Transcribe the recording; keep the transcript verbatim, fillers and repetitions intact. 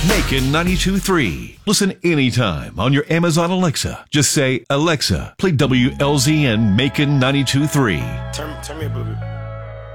Macon ninety-two point three. Listen anytime on your Amazon Alexa. Just say, Alexa, play W L Z N Macon ninety-two point three. Turn, turn me up a little bit.